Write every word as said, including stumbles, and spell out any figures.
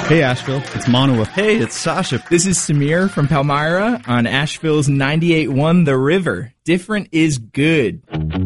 Hey, Asheville. It's Manawa. Hey, it's Sasha. This is Samir from Palmyra on Asheville's ninety-eight point one The River. Different is good.